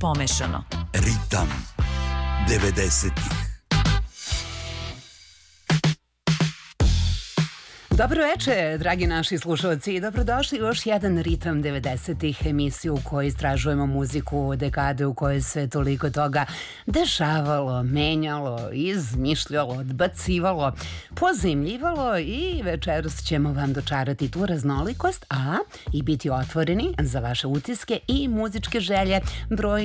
pomešano. Ritam 90-ih. Dobro večer, dragi naši slušalci, i dobrodošli u još jedan Ritam 90-ih, emisiju u kojoj istražujemo muziku dekade u kojoj se toliko toga dešavalo, menjalo, izmišljalo, odbacivalo, pozajmljivalo i večeras ćemo vam dočarati tu raznolikost, a i biti otvoreni za vaše utiske i muzičke želje. Broj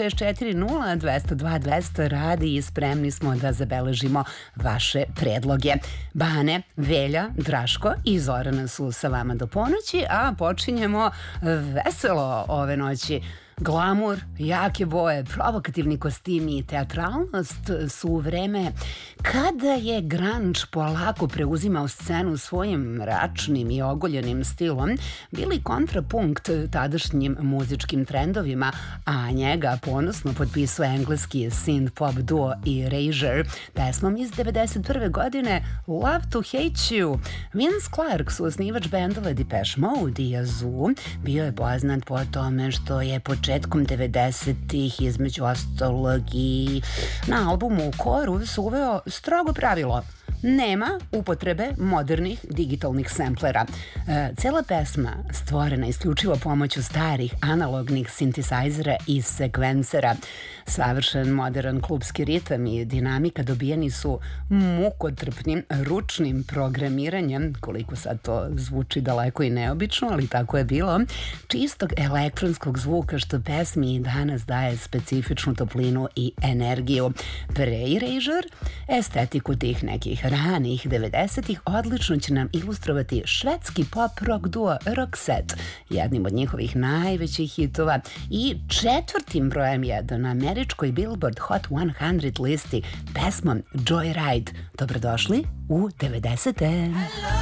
0640 202 200 radi i spremni smo da zabeležimo vaše predloge. Bane, Velja, Draško i Zorana su sa vama do ponoći, a počinjemo veselo ove noći. Glamur, jake boje, provokativni kostimi i teatralnost su u vreme kada je grunge polako preuzimao scenu svojim mračnim i ogoljenim stilom bili kontrapunkt tadašnjim muzičkim trendovima, a njega ponosno potpisao engleski synth pop duo Erasure pesmom iz 91. godine Love to Hate You. Vince Clarke, suosnivač bendova Depeche Mode i Yazoo, bio je poznat po tome što je početkom 90-ih između ostalog i na albumu Chorus uveo strogo pravilo: nema upotrebe modernih digitalnih samplera. Cela pesma stvorena isključivo pomoću starih analognih sintisajzera i sekvencera. Savršen modern klubski ritam i dinamika dobijeni su mukotrpnim ručnim programiranjem, koliko sad to zvuči daleko i neobično, ali tako je bilo, čistog elektronskog zvuka što pesmi i danas daje specifičnu toplinu i energiju. Pre Erasure, estetiku tih nekih ranih 90-ih odlično će nam ilustrovati švedski pop rock duo Roxette, jednim od njihovih najvećih hitova i četvrtim brojem jedan na američkoj Billboard Hot 100 listi pesmom Joyride. Dobrodošli u 90-te.